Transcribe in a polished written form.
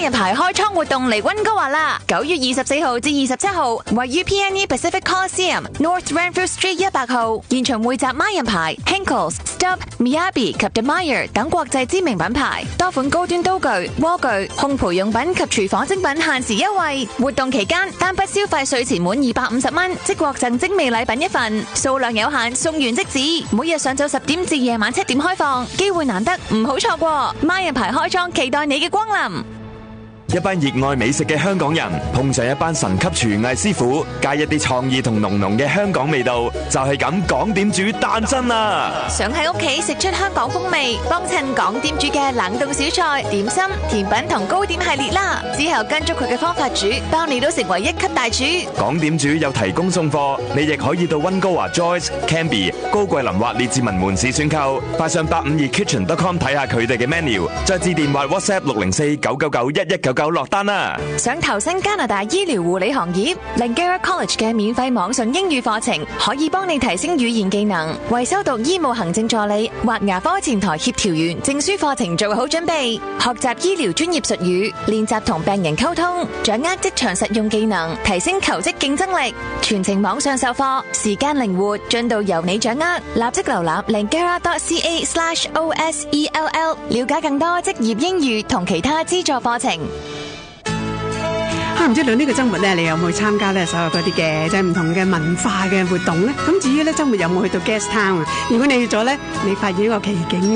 人牌開倉活動嚟溫哥華啦！9月24號至27號，位於 PNE Pacific Coliseum North Renfrew Street 100號，現場匯集孖人牌、Henckels、Stubb、Miyabi 及 De Meyer 等國際知名品牌，多款高端刀具、鍋具、烘焙用品及廚房精品限時優惠。活動期間，單筆消費稅前滿250蚊，即獲贈精美禮品一份，數量有限，送完即止。每日上晝10點至夜晚7點開放，機會難得，唔好錯過。孖人牌開倉，期待你嘅光臨。 一班熱愛美食嘅香港人碰上一班神級廚藝師傅，加一啲創意同濃濃嘅香港味道，就係咁港點煮誕生啦！ 想喺屋企食出香港風味，幫襯港點煮嘅冷凍小菜、點心、甜品同糕點系列啦。之後跟足佢嘅方法煮，包你都成為一級大廚。 港點煮有提供送貨，你亦可以到溫哥華 Joyce、Canby、高桂林或列治文門市選購，快上852kitchen.com 睇下佢哋嘅 menu， 再致電或 WhatsApp 604-999-1199落單啦！ 想投身加拿大醫療護理行業 ，Langara College 嘅免費網上英語課程可以幫你提升語言技能，為修讀醫務行政助理或牙科前台協調員證書課程做好準備，學習醫療專業術語，練習同病人溝通，掌握職場實用技能，提升求職競爭力。全程網上授課，時間靈活，進度由你掌握。立即瀏覽 langara.ca/OSELL， 了解更多職業英語同其他資助課程。 唔知道呢個週末咧，你有冇去參加咧所有嗰啲嘅即係唔同嘅文化嘅活動咧？咁至於咧週末有冇去到 Guest Town 啊？如果你去咗咧，你發現一個奇景。